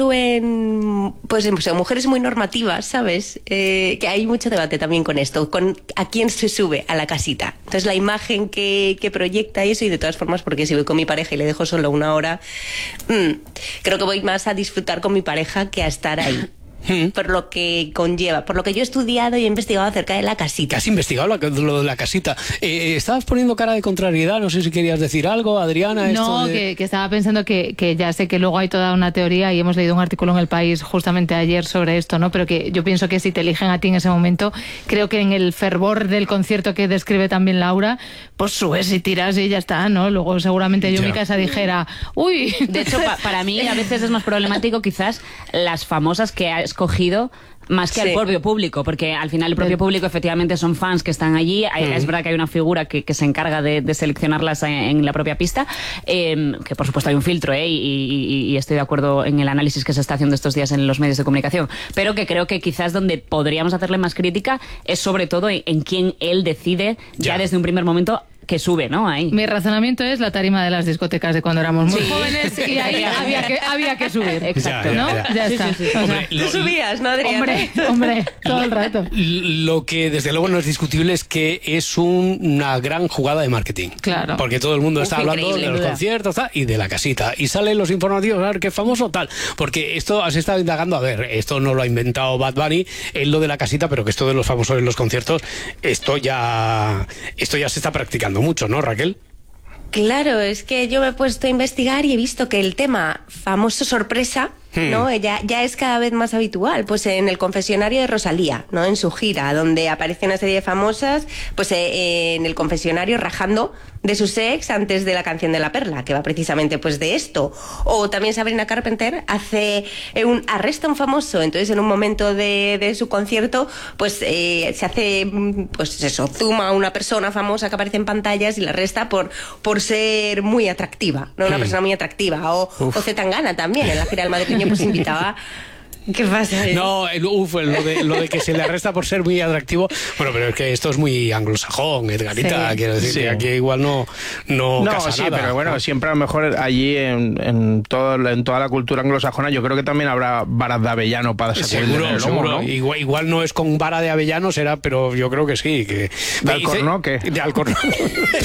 suben pues o sea, mujeres muy normativas, ¿sabes? Eh, que hay mucho debate también con esto, con a quién se sube a la casita. Entonces la imagen que, que proyecta eso, y de todas formas, porque si voy con mi pareja y le dejo solo una hora, mmm, creo que voy más a disfrutar con mi pareja que a estar ahí. Por lo que conlleva, por lo que yo he estudiado y he investigado acerca de la casita. ¿Has investigado lo, lo de la casita? Eh, estabas poniendo cara de contrariedad, no sé si querías decir algo, Adriana. Esto No, de... que, que estaba pensando que, que ya sé que luego hay toda una teoría y hemos leído un artículo en El País justamente ayer sobre esto, ¿no? Pero que yo pienso que si te eligen a ti en ese momento, creo que en el fervor del concierto que describe también Laura, pues subes y tiras y ya está, ¿no? Luego seguramente yo en mi casa dijera, uy. De hecho, pa para mí a veces es más problemático quizás las famosas que ha escogido más que sí. al propio público, porque al final el propio público efectivamente son fans que están allí. Mm. Es verdad que hay una figura que, que se encarga de, de seleccionarlas en, en la propia pista, eh, que por supuesto hay un filtro, eh, y, y, y estoy de acuerdo en el análisis que se está haciendo estos días en los medios de comunicación, pero que creo que quizás donde podríamos hacerle más crítica es sobre todo en, en quién él decide ya, ya desde un primer momento que sube, ¿no? Ahí. Mi razonamiento es la tarima de las discotecas de cuando éramos muy sí. jóvenes y ahí había que, había que subir. Exacto. Ya, ya, ¿no? ya, ya sí, está. Sí, sí. O Hombre, sea, lo, tú subías, ¿no, Adriana? Hombre, hombre, todo el rato. Lo que desde luego no es discutible es que es un, una gran jugada de marketing. Claro. Porque todo el mundo Uf, está hablando de los duda. conciertos tal, y de la casita. Y salen los informativos, a ver qué famoso tal. Porque esto has estado indagando, a ver, esto no lo ha inventado Bad Bunny, es lo de la casita, pero que esto de los famosos en los conciertos, esto ya, esto ya se está practicando mucho, ¿no, Raquel? Claro, es que yo me he puesto a investigar y he visto que el tema famoso sorpresa, ¿no? Hmm. Ya, ya es cada vez más habitual, pues en el confesionario de Rosalía, ¿no? En su gira, donde aparece una serie de famosas, pues eh, en el confesionario rajando de su ex antes de la canción de La Perla, que va precisamente pues de esto. O también Sabrina Carpenter hace eh, un arresta a un famoso, entonces en un momento de, de su concierto, pues eh, se hace, pues eso, zoom a una persona famosa que aparece en pantallas y la arresta por, por ser muy atractiva, ¿no? Una hmm. persona muy atractiva. O, o Zetangana también, en la gira del madrileño pues invitaba... ¿Qué pasa ahí? No, el, uf, lo, de, lo de que se le arresta por ser muy atractivo. Bueno, pero es que esto es muy anglosajón, Edgarita. Sí. Quiero decir sí. que aquí igual no, no, no casa sí, nada. Pero bueno, siempre a lo mejor allí en, en, todo, en toda la cultura anglosajona, yo creo que también habrá varas de avellano para sacudir seguro, el lomo, seguro. ¿no? Igual, igual no es con vara de avellano, será, pero yo creo que sí. Que... ¿De Alcornoque? De Alcornoque.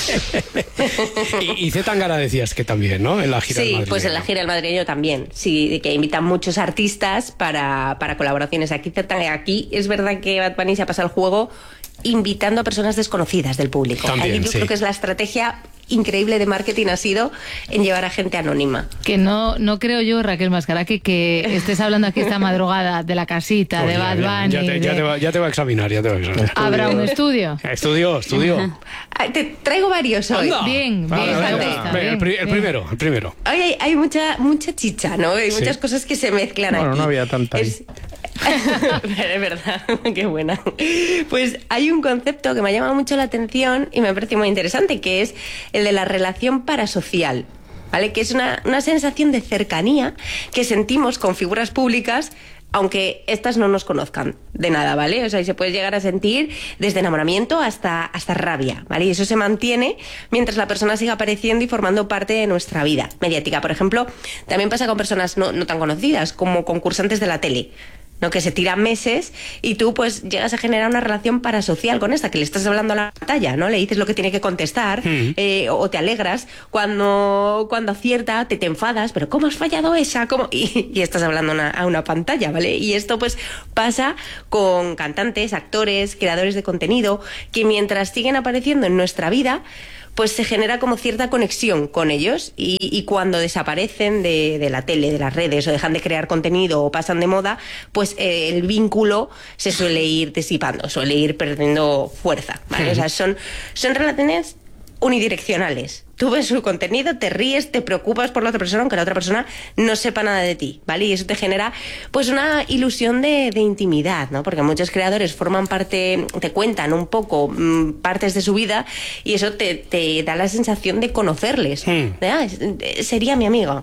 y, y Zetangana decías que también, ¿no? En la gira sí, del madrileño. Pues en la gira del madrileño también. Sí, que invitan muchos artistas para, para colaboraciones. Aquí, aquí es verdad que Bad Bunny se ha pasado el juego invitando a personas desconocidas del público. También, Ahí yo sí. creo que es la estrategia increíble de marketing ha sido en llevar a gente anónima. Que no, no creo yo, Raquel Mascará, que, que estés hablando aquí esta madrugada de la casita, oh, de Bad Bunny. Ya, ya, te, ya, de... te va, ya te va a examinar, ya te va a examinar. ¿Habrá un estudio? Estudio, estudio. Te traigo varios hoy. Anda. Bien, vale, bien, vale, bien, vale. bien, El, pri el bien. primero, el primero. Hoy hay, hay mucha, mucha chicha, ¿no? Hay muchas sí. cosas que se mezclan bueno, aquí. Bueno, no había tanta es... De verdad, qué buena. Pues hay un concepto que me ha llamado mucho la atención y me parece muy interesante, que es el de la relación parasocial, ¿vale? Que es una, una sensación de cercanía que sentimos con figuras públicas aunque estas no nos conozcan de nada, ¿vale? O sea, y se puede llegar a sentir desde enamoramiento hasta, hasta rabia, ¿vale? Y eso se mantiene mientras la persona siga apareciendo y formando parte de nuestra vida mediática. Por ejemplo, también pasa con personas no, no tan conocidas, como concursantes de la tele, ¿no? Que se tiran meses y tú pues llegas a generar una relación parasocial con esta, que le estás hablando a la pantalla, ¿no? Le dices lo que tiene que contestar, mm. eh, o te alegras cuando, cuando acierta, te, te enfadas, pero ¿cómo has fallado esa? ¿Cómo? Y, y estás hablando una, a una pantalla, ¿vale? Y esto pues pasa con cantantes, actores, creadores de contenido, que mientras siguen apareciendo en nuestra vida, pues se genera como cierta conexión con ellos, y, y cuando desaparecen de, de la tele, de las redes, o dejan de crear contenido o pasan de moda, pues eh, el vínculo se suele ir disipando, suele ir perdiendo fuerza, ¿vale? O sea, son, son relaciones unidireccionales. Tú ves su contenido, te ríes, te preocupas por la otra persona, aunque la otra persona no sepa nada de ti, ¿vale? Y eso te genera pues una ilusión de, de intimidad, ¿no? Porque muchos creadores forman parte, te cuentan un poco mmm, partes de su vida, y eso te, te da la sensación de conocerles. Mm. De, ah, sería mi amigo.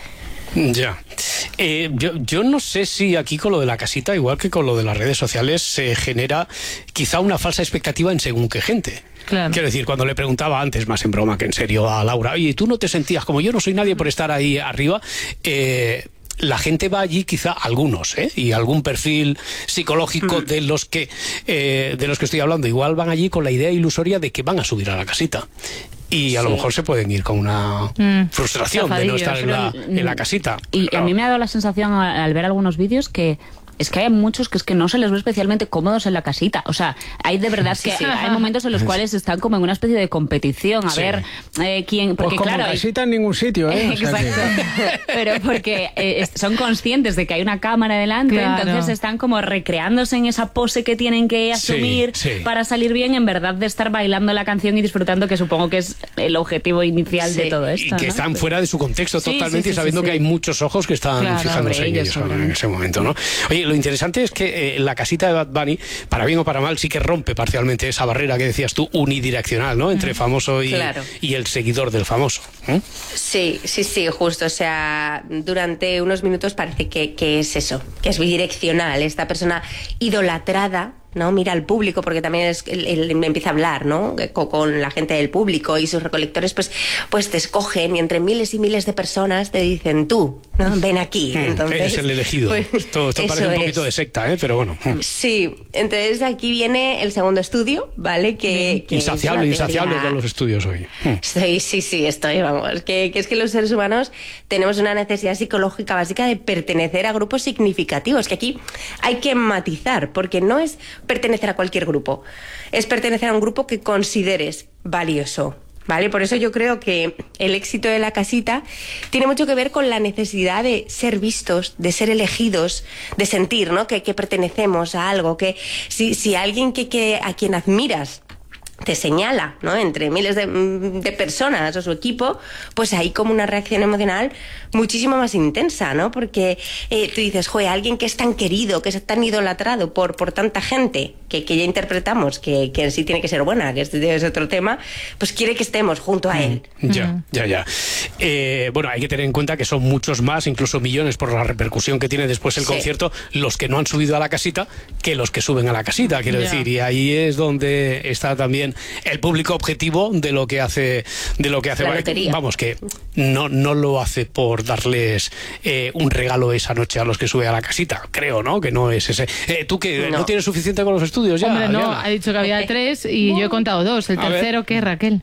Ya. Eh, yo, yo no sé si aquí con lo de la casita, igual que con lo de las redes sociales, se genera quizá una falsa expectativa en según qué gente. Claro. Quiero decir, cuando le preguntaba antes, más en broma que en serio, a Laura, oye, ¿tú no te sentías como yo no soy nadie por estar ahí arriba? Eh... La gente va allí, quizá algunos, ¿eh? Y algún perfil psicológico mm. de los que eh, de los que estoy hablando, igual van allí con la idea ilusoria de que van a subir a la casita. Y a sí. lo mejor se pueden ir con una mm. frustración de no estar en la, en la casita. Y claro. a mí me ha dado la sensación al ver algunos vídeos que es que hay muchos que es que no se les ve especialmente cómodos en la casita. O sea, hay de verdad sí, que sí. hay momentos en los cuales están como en una especie de competición a sí. ver eh, quién... Porque, pues como claro, casita en ningún sitio, ¿eh? Exacto. O sea que... Pero porque eh, son conscientes de que hay una cámara delante, claro. entonces están como recreándose en esa pose que tienen que asumir sí, sí. para salir bien, en verdad, de estar bailando la canción y disfrutando, que supongo que es el objetivo inicial sí. de todo esto. Y que ¿no? están fuera de su contexto sí, totalmente sí, sí, y sabiendo sí, sí. que hay muchos ojos que están claro, fijándose en ellos, ellos en ese momento, ¿no? Oye, lo interesante es que eh, la casita de Bad Bunny, para bien o para mal, sí que rompe parcialmente esa barrera que decías tú, unidireccional, ¿no? Entre famoso y, claro. y el seguidor del famoso. ¿eh? Sí, sí, sí, justo. O sea, durante unos minutos parece que, que es eso, que es bidireccional. Esta persona idolatrada, ¿no? Mira al público, porque también es, él, él empieza a hablar, ¿no? Con, con la gente del público, y sus recolectores pues, pues te escogen, y entre miles y miles de personas te dicen, tú, ¿no? Ven aquí. Entonces, eres el elegido. Pues, esto esto parece un poquito es. de secta, ¿eh? Pero bueno. Sí, entonces aquí viene el segundo estudio, ¿vale? Que, que insaciable, insaciable con los estudios hoy. Sí, sí, sí, estoy, vamos. Que, que es que los seres humanos tenemos una necesidad psicológica básica de pertenecer a grupos significativos, que aquí hay que matizar, porque no es pertenecer a cualquier grupo, es pertenecer a un grupo que consideres valioso, ¿vale? Por eso yo creo que el éxito de la casita tiene mucho que ver con la necesidad de ser vistos, de ser elegidos, de sentir, ¿no? que, que pertenecemos a algo, que si, si alguien que, que a quien admiras te señala, ¿no? Entre miles de, de personas o su equipo, pues hay como una reacción emocional muchísimo más intensa, ¿no? Porque eh, tú dices, joder, alguien que es tan querido, que es tan idolatrado por, por tanta gente, que, que ya interpretamos que, que en sí tiene que ser buena, que este es otro tema, pues quiere que estemos junto a él. Ya, ya, ya. Eh, bueno, hay que tener en cuenta que son muchos más, incluso millones, por la repercusión que tiene después el sí. concierto, los que no han subido a la casita, que los que suben a la casita, quiero ya. decir, y ahí es donde está también el público objetivo de lo que hace de lo que hace vamos, que no, no lo hace por darles eh, un regalo esa noche a los que sube a la casita, creo, ¿no? Que no es ese. Eh, ¿Tú que no. no tienes suficiente con los estudios ya? Hombre, no, Diana? Ha dicho que había tres y no. yo he contado dos. ¿El tercero qué, Raquel?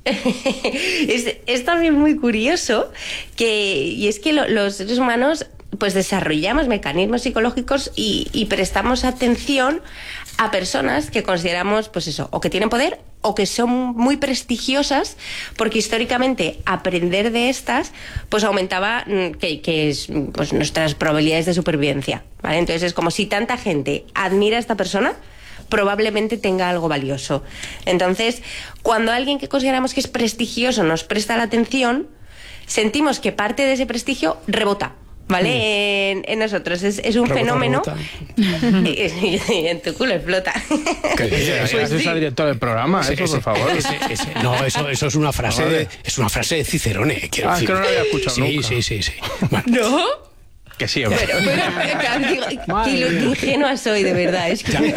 es, es también muy curioso que, y es que lo, los seres humanos pues desarrollamos mecanismos psicológicos y, y prestamos atención a personas que consideramos, pues eso, o que tienen poder o que son muy prestigiosas, porque históricamente aprender de estas pues aumentaba que, que es, pues nuestras probabilidades de supervivencia, ¿vale? Entonces es como si tanta gente admira a esta persona, probablemente tenga algo valioso. Entonces, cuando alguien que consideramos que es prestigioso nos presta la atención, sentimos que parte de ese prestigio rebota, ¿vale? Mm. En, en nosotros. Es, es un rebota, fenómeno. Y, y en tu culo explota. ¿Qué dices? Pues sí. Es el director del programa, ese, eso, ese, por favor. Ese, ese, no, eso, eso es una frase de, es una frase de Cicerone, quiero ah, decir. Es que no lo había escuchado sí, nunca. Sí, sí, sí. Bueno. ¿No? Que sí, hombre. Pero, pero, pero, claro, digo, que lo ingenua soy, de verdad. Es que...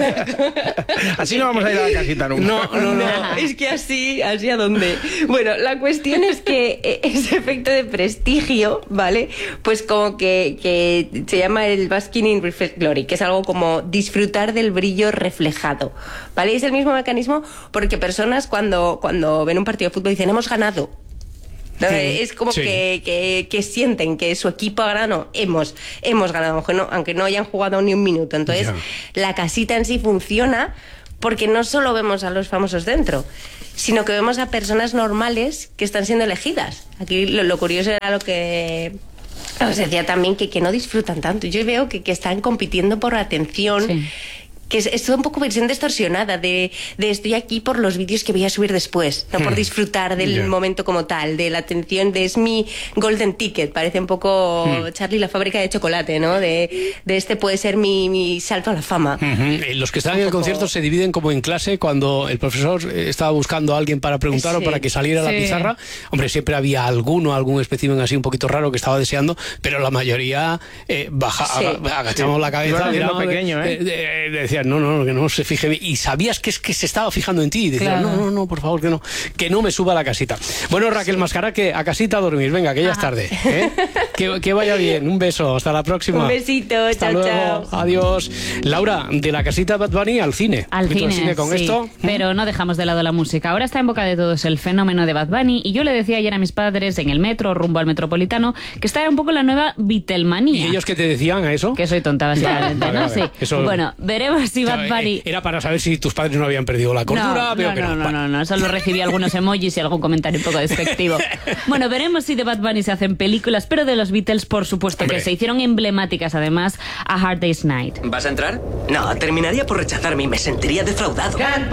Así no vamos a ir a la casita nunca. No, no, no. Nah, es que así, así a dónde. Bueno, la cuestión es que ese efecto de prestigio, ¿vale? Pues como que, que se llama el basking in reflect glory, que es algo como disfrutar del brillo reflejado, ¿vale? Es el mismo mecanismo porque personas cuando, cuando ven un partido de fútbol dicen hemos ganado. ¿No? Sí, es como sí. que, que, que sienten que su equipo ha ganado. Hemos, hemos ganado, aunque no, aunque no hayan jugado ni un minuto. Entonces, yeah. la casita en sí funciona porque no solo vemos a los famosos dentro, sino que vemos a personas normales que están siendo elegidas. Aquí lo, lo curioso era lo que os decía también, que, que no disfrutan tanto. Yo veo que, que están compitiendo por atención. Sí. Que es, es una poco versión distorsionada de, de estoy aquí por los vídeos que voy a subir después, no por disfrutar del yeah. momento como tal, de la atención, de es mi golden ticket, parece un poco mm. Charlie la fábrica de chocolate, ¿no? De, de este puede ser mi, mi salto a la fama. Uh-huh. Los que están un en el poco... concierto se dividen como en clase cuando el profesor estaba buscando a alguien para preguntar sí. o para que saliera sí. la pizarra. Hombre, siempre había alguno, algún espécimen así un poquito raro que estaba deseando, pero la mayoría eh, baja, sí. agachamos sí. la cabeza. Miramos, pequeño, ¿eh? de, de, de, de, no, no, que no se fije, y sabías que es que se estaba fijando en ti y decías, claro. no, no, no, por favor, que no, que no me suba a la casita. Bueno, Raquel sí. Mascara, que a casita a dormir, venga, que ya es tarde, ¿eh? que, que vaya bien, un beso, hasta la próxima. Un besito, hasta chao, luego. chao. Adiós. Laura, de la casita Bad Bunny al cine. Al cine, cine con sí, esto? Pero no dejamos de lado la música. Ahora está en boca de todos el fenómeno de Bad Bunny, y yo le decía ayer a mis padres en el metro, rumbo al Metropolitano, que esta era un poco la nueva Beatlemanía. ¿Y ellos qué te decían a eso? Que soy tonta, básicamente, vale, ¿no? Vale, sí. Eso... Bueno, veremos si Bad Bunny... Era para saber si tus padres no habían perdido la cordura. No, no, que no, no, no, no, solo recibí algunos emojis y algún comentario un poco despectivo. Bueno, veremos si de Bad Bunny se hacen películas, pero de los Beatles, por supuesto, Hombre. que se hicieron emblemáticas, además, a Hard Day's Night. ¿Vas a entrar? No, terminaría por rechazarme y me sentiría defraudado.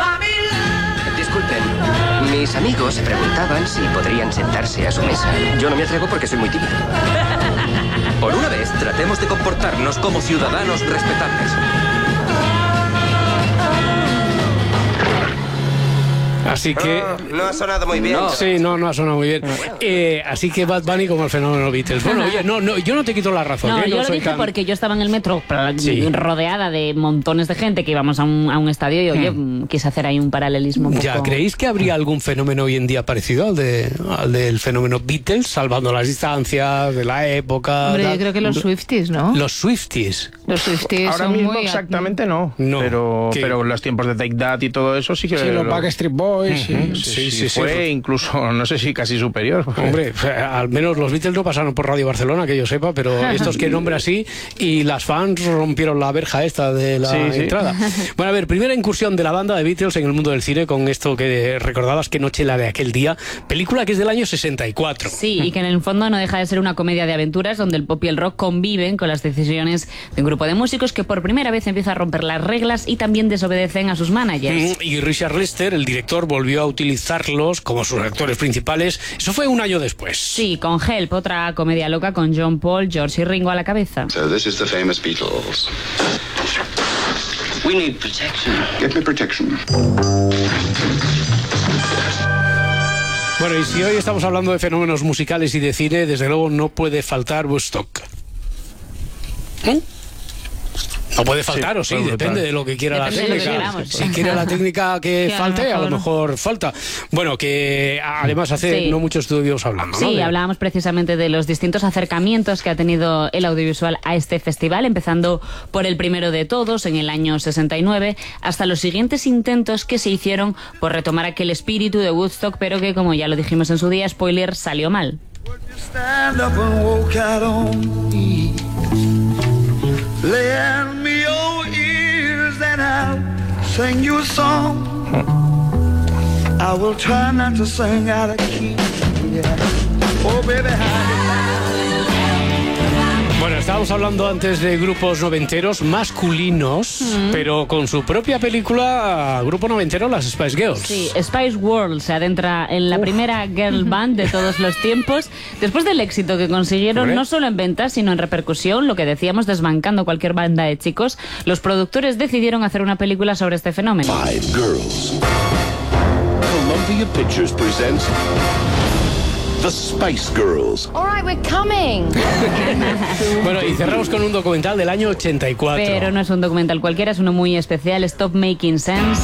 Disculpen, mis amigos preguntaban si podrían sentarse a su mesa. Yo no me atrevo porque soy muy tímido. Por una vez, tratemos de comportarnos como ciudadanos respetables. Así que... No, no ha sonado muy bien. No, sí, no, no ha sonado muy bien. Eh, así que Bad Bunny como el fenómeno Beatles. Bueno, oye, no, no, yo no te quito la razón. No, ¿eh? yo no lo soy dije tan... porque yo estaba en el metro sí. rodeada de montones de gente que íbamos a un, a un estadio y oye, hmm. quise hacer ahí un paralelismo un poco... Ya, ¿creéis que habría algún fenómeno hoy en día parecido al, de, al del fenómeno Beatles, salvando las distancias de la época? Hombre, la... yo creo que los Swifties, ¿no? Los Swifties. Los Swifties Ahora son mismo muy... exactamente no, no. pero, ¿Qué? pero los tiempos de Take That y todo eso sí que... Sí, lo... los Backstreet Boys. Uh-huh. sí. Sí, sí, sí, fue sí. incluso, no sé si casi superior. Hombre, al menos los Beatles no pasaron por Radio Barcelona, que yo sepa, pero estos que nombre así, y las fans rompieron la verja esta de la sí, entrada. Sí. Bueno, a ver, primera incursión de la banda de Beatles en el mundo del cine con esto que recordabas, que noche la de aquel día, película que es del año sesenta y cuatro. Sí, y que en el fondo no deja de ser una comedia de aventuras donde el pop y el rock conviven con las decisiones de un grupo de músicos que por primera vez empieza a romper las reglas y también desobedecen a sus managers. Y Richard Lester, el director, volvió a utilizarlos como sus actores principales. Eso fue un año después. Sí, con Help, otra comedia loca con John Paul, George y Ringo a la cabeza. So this is the famous Beatles. We need protection. Get me protection. Bueno, y si hoy estamos hablando de fenómenos musicales y de cine, desde luego no puede faltar Woodstock. ¿Eh? No puede faltar, sí, o sí, depende brutal. de lo que quiera depende la técnica. Queramos, si quiere la técnica que sí, falte, a lo, a lo mejor falta. Bueno, que además hace sí. no muchos estudios hablando, Sí, ¿no? de... hablábamos precisamente de los distintos acercamientos que ha tenido el audiovisual a este festival, empezando por el primero de todos, en el año sesenta y nueve, hasta los siguientes intentos que se hicieron por retomar aquel espíritu de Woodstock, pero que, como ya lo dijimos en su día, spoiler, salió mal. Lend me your ears and I'll sing you a song. I will try not to sing out of key. Yeah. Oh, baby, Bueno, estábamos hablando antes de grupos noventeros masculinos, mm. pero con su propia película, grupo noventero, las Spice Girls. Sí, Spice World se adentra en la Uf. primera girl band de todos los tiempos. Después del éxito que consiguieron, ¿Hombre? no solo en ventas, sino en repercusión, lo que decíamos, desbancando cualquier banda de chicos, los productores decidieron hacer una película sobre este fenómeno. Five Girls. Columbia Pictures presents The Spice Girls. All right, we're coming. Bueno, y cerramos con un documental del año ochenta y cuatro. Pero no es un documental cualquiera, es uno muy especial, Stop Making Sense.